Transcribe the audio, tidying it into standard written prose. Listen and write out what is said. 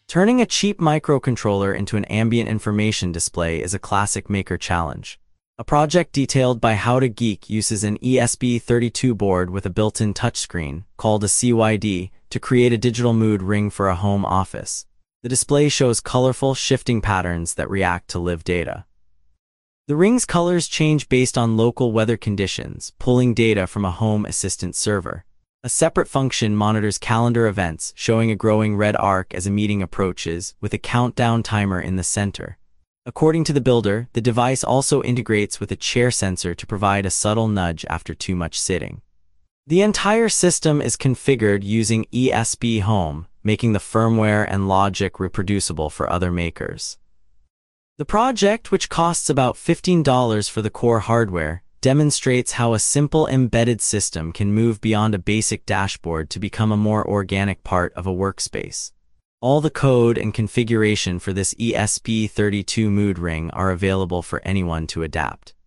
Turning a cheap microcontroller into an ambient information display is a classic maker challenge. A project detailed by How to Geek uses an ESP32 board with a built-in touchscreen, called a CYD, to create a digital mood ring for a home office. The display shows colorful, shifting patterns that react to live data. The ring's colors change based on local weather conditions, pulling data from a Home Assistant server. A separate function monitors calendar events, showing a growing red arc as a meeting approaches, with a countdown timer in the center. According to the builder, the device also integrates with a chair sensor to provide a subtle nudge after too much sitting. The entire system is configured using ESP Home, making the firmware and logic reproducible for other makers. The project, which costs about $15 for the core hardware, demonstrates how a simple embedded system can move beyond a basic dashboard to become a more organic part of a workspace. All the code and configuration for this ESP32 mood ring are available for anyone to adapt.